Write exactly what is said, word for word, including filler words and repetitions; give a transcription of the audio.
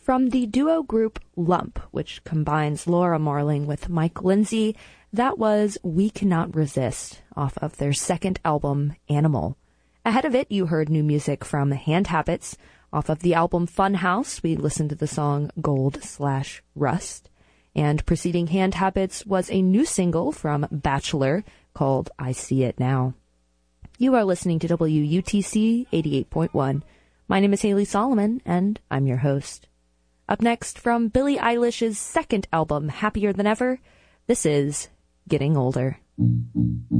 From the duo group Lump, which combines Laura Marling with Mike Lindsay, that was We Cannot Resist, off of their second album, Animal. Ahead of it, you heard new music from Hand Habits. Off of the album Funhouse, we listened to the song Gold slash Rust. And preceding Hand Habits was a new single from Bachelor called I See It Now. You are listening to W U T C eighty-eight point one. My name is Haley Solomon, and I'm your host. Up next, from Billie Eilish's second album, Happier Than Ever, this is Getting Older.